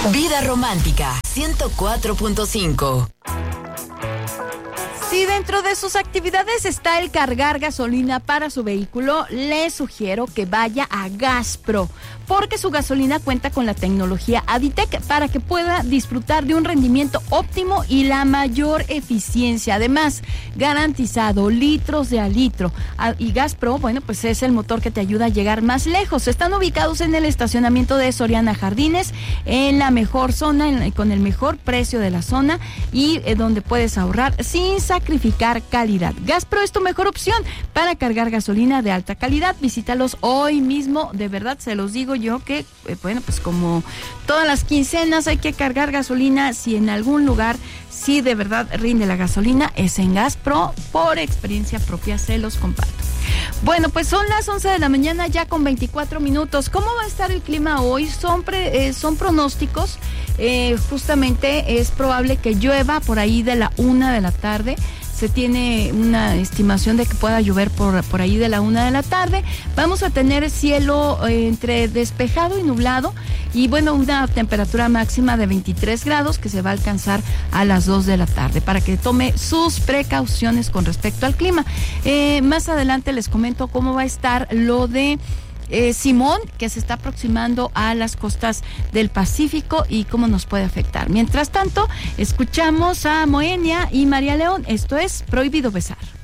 Vida Romántica 104.5. Si dentro de sus actividades está el cargar gasolina para su vehículo, le sugiero que vaya a Gaspro, porque su gasolina cuenta con la tecnología Aditec para que pueda disfrutar de un rendimiento óptimo y la mayor eficiencia. Además, garantizado litros de a litro. Y Gaspro, bueno, pues es el motor que te ayuda a llegar más lejos. Están ubicados en el estacionamiento de Soriana Jardines, en la mejor zona, con el mejor precio de la zona y donde puedes ahorrar sin sacrificar calidad. Gaspro es tu mejor opción para cargar gasolina de alta calidad. Visítalos hoy mismo, de verdad se los digo yo que, bueno, pues como todas las quincenas hay que cargar gasolina. Si en algún lugar sí de verdad rinde la gasolina, es en Gaspro. Por experiencia propia se los comparto. Bueno, pues son las 11 de la mañana ya con 24 minutos. ¿Cómo va a estar el clima hoy? Son pronósticos. Justamente es probable que llueva por ahí de la 1 de la tarde. Se tiene una estimación de que pueda llover por ahí de la 1 de la tarde. Vamos a tener cielo entre despejado y nublado. Y bueno, una temperatura máxima de 23 grados que se va a alcanzar a las 2 de la tarde para que tome sus precauciones con respecto al clima. Más adelante les comento cómo va a estar lo de Simón, que se está aproximando a las costas del Pacífico y cómo nos puede afectar. Mientras tanto, escuchamos a Moenia y María León. Esto es Prohibido Besar.